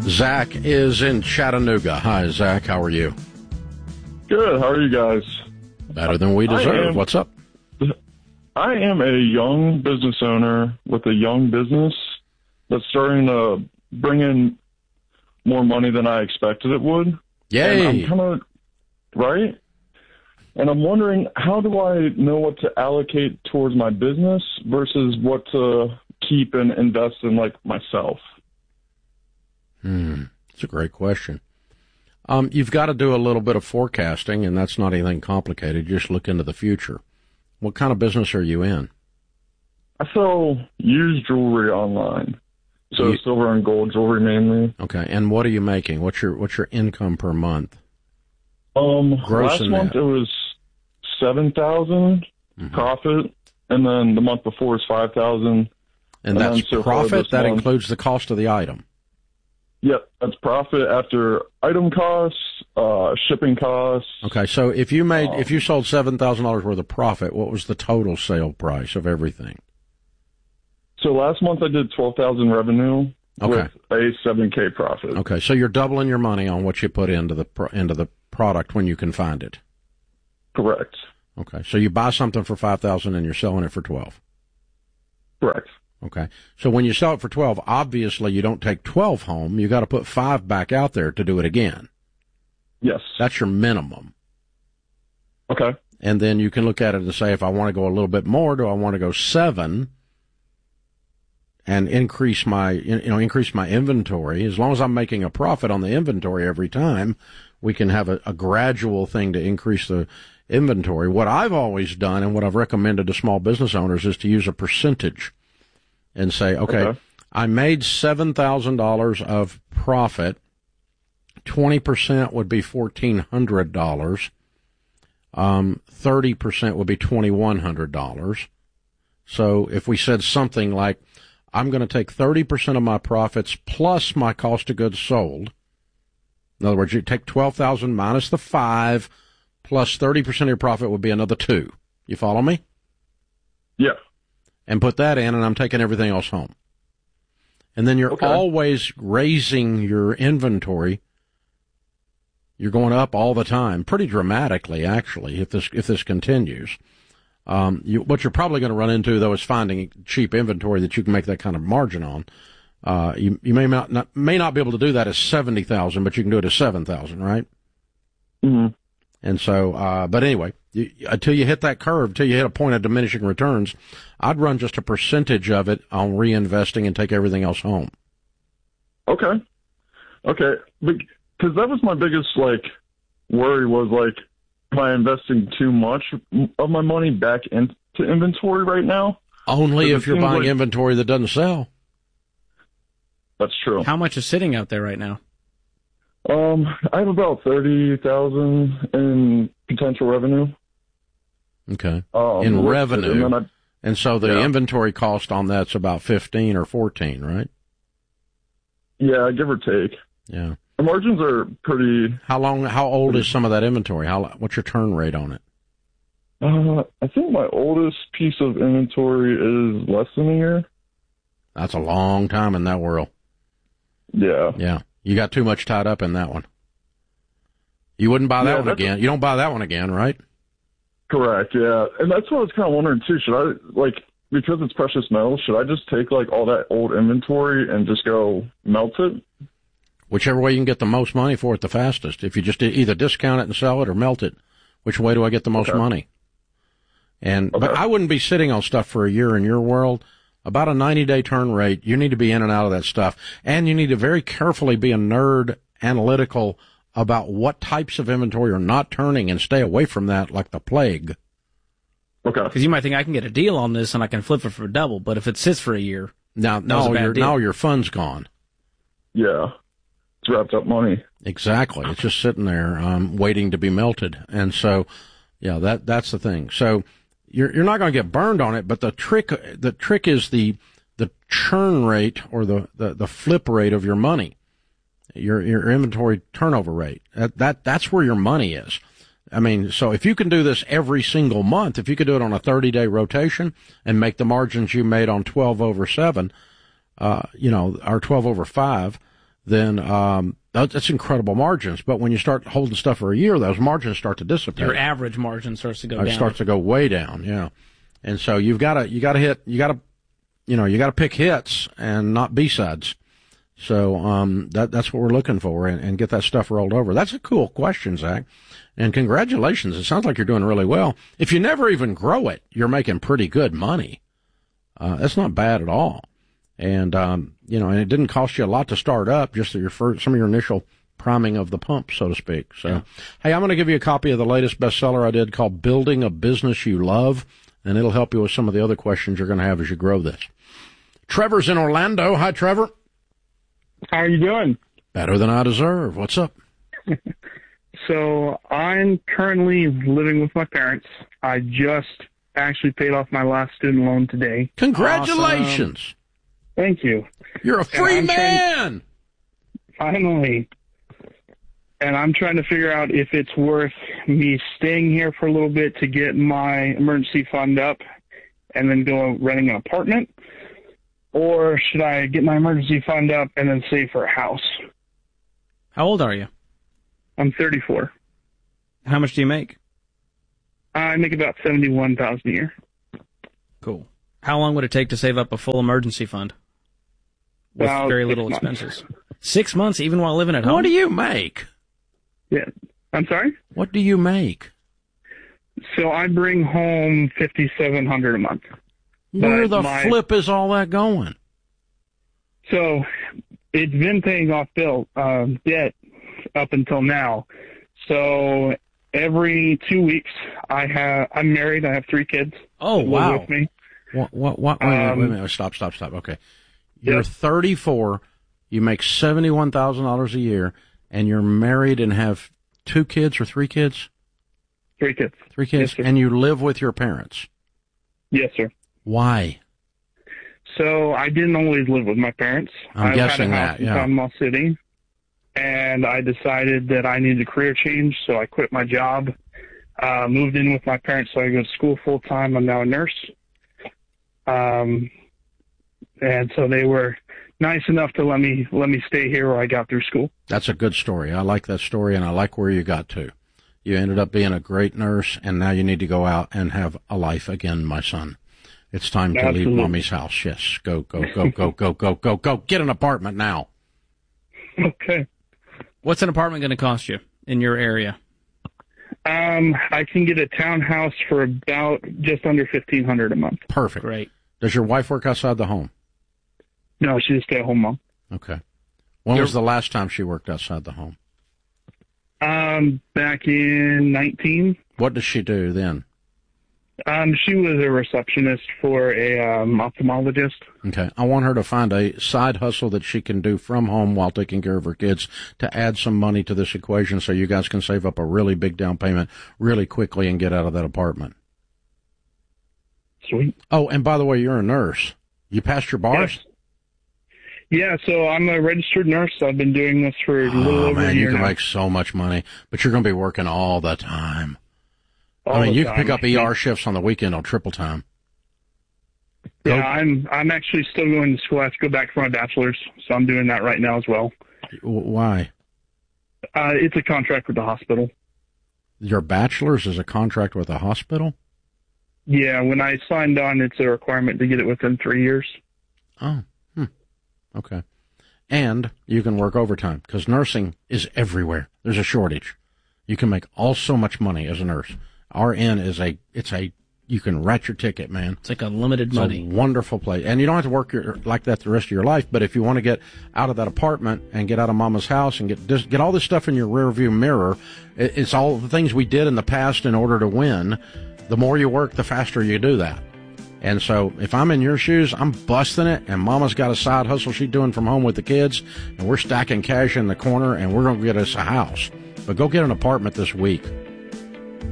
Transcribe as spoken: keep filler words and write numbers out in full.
Zach is in Chattanooga. Hi, Zach. How are you? Good. How are you guys? Better than we deserve. Am, What's up? I am a young business owner with a young business that's starting to bring in more money than I expected it would. Yay. And I'm kind of, right? And I'm wondering, how do I know what to allocate towards my business versus what to keep and invest in, like, myself? Hmm. That's a great question. Um, you've got to do a little bit of forecasting, and that's not anything complicated. Just look into the future. What kind of business are you in? I sell used jewelry online. So you, silver and gold jewelry mainly. Okay. And what are you making? What's your what's your income per month? Um, Gross last and month net. it was seven thousand mm-hmm. profit, and then the month before was five thousand. And, and that's so profit. That month, includes the cost of the item. Yep, that's profit after item costs, uh, shipping costs. Okay, so if you made um, if you sold seven thousand dollars worth of profit, what was the total sale price of everything? So last month I did twelve thousand revenue okay. with a seven K profit. Okay, so you're doubling your money on what you put into the into the product when you can find it. Correct. Okay, so you buy something for five thousand and you're selling it for twelve. Correct. Okay, so when you sell it for twelve, obviously you don't take twelve home. You got to put five back out there to do it again. Yes. That's your minimum. Okay. And then you can look at it and say, if I want to go a little bit more, do I want to go seven and increase my, you know, increase my inventory? As long as I'm making a profit on the inventory every time, we can have a, a gradual thing to increase the inventory. What I've always done and what I've recommended to small business owners is to use a percentage and say, okay, okay. I made seven thousand dollars of profit. twenty percent would be fourteen hundred dollars. Um, thirty percent would be twenty-one hundred dollars. So if we said something like, I'm going to take thirty percent of my profits plus my cost of goods sold. In other words, you take twelve thousand minus the five plus thirty percent of your profit would be another two. You follow me? Yeah. And put that in, and I'm taking everything else home. And then you're okay. always raising your inventory. You're going up all the time, pretty dramatically, actually, if this if this continues. Um, you, what you're probably going to run into, though, is finding cheap inventory that you can make that kind of margin on. Uh, you you may not, not may not be able to do that at seventy thousand, but you can do it at seven thousand, right? Mm-hmm. And so, uh, but anyway, you, until you hit that curve, until you hit a point of diminishing returns, I'd run just a percentage of it on reinvesting and take everything else home. Okay. Okay. Because that was my biggest, like, worry was, like, am I investing too much of my money back into inventory right now? Only if you're buying like... inventory that doesn't sell. That's true. How much is sitting out there right now? Um, I have about thirty thousand in potential revenue. Okay. Um, in revenue. And, I, and so the yeah. inventory cost on that's about fifteen or fourteen, right? Yeah, give or take. Yeah. The margins are pretty. How long, how old pretty, is some of that inventory? How, what's your turn rate on it? Uh, I think my oldest piece of inventory is less than a year. That's a long time in that world. Yeah. Yeah. You got too much tied up in that one. You wouldn't buy that yeah, one again. You don't buy that one again, right? Correct, yeah. And that's what I was kind of wondering, too. Should I, like, because it's precious metal, should I just take, like, all that old inventory and just go melt it? Whichever way you can get the most money for it the fastest. If you just either discount it and sell it or melt it, which way do I get the most okay. money? And okay. But I wouldn't be sitting on stuff for a year in your world. About a ninety-day turn rate, you need to be in and out of that stuff. And you need to very carefully be a nerd analytical about what types of inventory are not turning and stay away from that like the plague. Okay. Because you might think I can get a deal on this and I can flip it for double, but if it sits for a year, now, now, your, now your fund's gone. Yeah. It's wrapped up money. Exactly. It's just sitting there um, waiting to be melted. And so, yeah, that that's the thing. So you're you're not going to get burned on it, but the trick the trick is the the churn rate or the, the, the flip rate of your money, your your inventory turnover rate. That that that's where your money is. I mean, so if you can do this every single month, if you could do it on a thirty-day rotation and make the margins you made on twelve over seven, uh, you know, or twelve over five, then um, that's incredible margins. But when you start holding stuff for a year, those margins start to dissipate. Your average margin starts to go it down. starts to go way down, yeah. And so you've got to you got to hit you got to you know you got to pick hits and not B-sides. So um, that that's what we're looking for, and, and get that stuff rolled over. That's a cool question, Zach. And congratulations. It sounds like you're doing really well. If you never even grow it, you're making pretty good money. Uh, that's not bad at all. And, um, you know, and it didn't cost you a lot to start up, just your first, some of your initial priming of the pump, so to speak. So, yeah. Hey, I'm going to give you a copy of the latest bestseller I did called Building a Business You Love, and it'll help you with some of the other questions you're going to have as you grow this. Trevor's in Orlando. Hi, Trevor. How are you doing? Better than I deserve. What's up? So I'm currently living with my parents. I just actually paid off my last student loan today. Congratulations. Awesome. Thank you. You're a free man. To, finally. And I'm trying to figure out if it's worth me staying here for a little bit to get my emergency fund up and then go renting an apartment. Or should I get my emergency fund up and then save for a house? How old are you? I'm thirty-four. How much do you make? I make about seventy-one thousand dollars a year. Cool. How long would it take to save up a full emergency fund with About very little six expenses? Months. Six months, even while living at home? What do you make? Yeah. I'm sorry? What do you make? So I bring home fifty-seven hundred dollars a month. Where the my, flip is all that going? So it's been paying off bill um, debt up until now. So every two weeks, I have I'm married. I have three kids. Oh that wow! live with me. What? What? What? Wait, a minute, Um, wait a minute. Stop! Stop! Stop! Okay, you're Yep. thirty-four. You make seventy-one thousand dollars a year, and you're married and have two kids or three kids. Three kids. Three kids, Yes, sir. and you live with your parents. Yes, sir. Why? So I didn't always live with my parents. I'm I guessing had a house that, in yeah. Panama City, and I decided that I needed a career change, so I quit my job, uh, moved in with my parents so I go to school full time. I'm now a nurse. Um, and so they were nice enough to let me let me stay here while I got through school. That's a good story. I like that story, and I like where you got to. You ended up being a great nurse, and now you need to go out and have a life again, my son. It's time to Absolutely. leave mommy's house. Yes, go, go, go, go, go, go, go, go. Get an apartment now. Okay. What's an apartment going to cost you in your area? Um, I can get a townhouse for about just under fifteen hundred dollars a month. Perfect. Great. Does your wife work outside the home? No, she's a stay-at-home mom. Okay. When You're- was the last time she worked outside the home? Um, back in nineteen. What does she do then? Um, she was a receptionist for a um, ophthalmologist. Okay. I want her to find a side hustle that she can do from home while taking care of her kids to add some money to this equation so you guys can save up a really big down payment really quickly and get out of that apartment. Sweet. Oh, and by the way, you're a nurse. You passed your bars? Yes. Yeah, so I'm a registered nurse. I've been doing this for a little Oh, over a man, year you can now. make so much money, but you're going to be working all the time. All I mean, the you can pick time. up E R shifts on the weekend on triple time. Yeah, Go- I'm I'm actually still going to school. I have to go back for my bachelor's, so I'm doing that right now as well. W- Why? Uh, it's a contract with the hospital. Your bachelor's is a contract with a hospital? Yeah, when I signed on, it's a requirement to get it within three years. Oh, hmm. Okay. And you can work overtime because nursing is everywhere. There's a shortage. You can make all so much money as a nurse. R N is a, it's a, you can write your ticket, man. It's like unlimited It's money. a wonderful place. And you don't have to work your, like that the rest of your life, but if you want to get out of that apartment and get out of mama's house and get this, get all this stuff in your rearview mirror, it, it's all the things we did in the past in order to win. The more you work, the faster you do that. And so if I'm in your shoes, I'm busting it, and mama's got a side hustle she's doing from home with the kids, and we're stacking cash in the corner, and we're going to get us a house. But go get an apartment this week.